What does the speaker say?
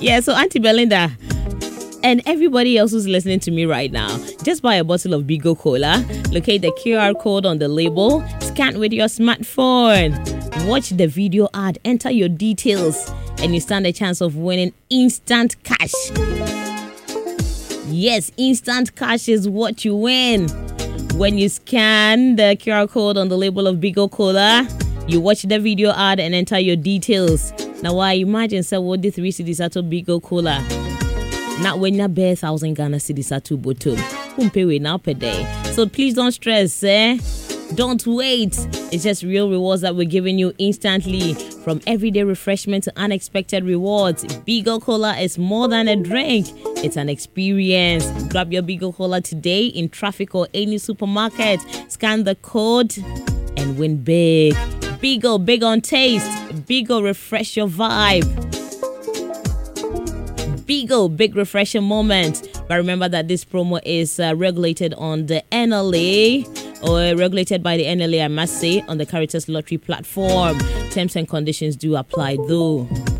Yeah, so Auntie Belinda and everybody else who's listening to me right now, just buy a bottle of Bigo Cola, locate the QR code on the label, scan with your smartphone, watch the video ad, enter your details, and you stand a chance of winning instant cash. Yes, instant cash is what you win. When you scan the QR code on the label of Bigo Cola, you watch the video ad and enter your details. Now, I imagine, say, what the 3 cities at Bigo Cola. Not when you bear 1,000 Ghana cedis at 2 bottom. Pay we now per day. So please don't stress, Don't wait. It's just real rewards that we're giving you instantly. From everyday refreshment to unexpected rewards, Bigo Cola is more than a drink. It's an experience. Grab your Bigo Cola today in traffic or any supermarket. Scan the code and win big. Bigo, big on taste. Bigo, refresh your vibe. Bigo, big refreshing moment. But remember that this promo is regulated on the NLA, or regulated by the NLA, I must say, on the Caritas Lottery platform. Terms and conditions do apply though.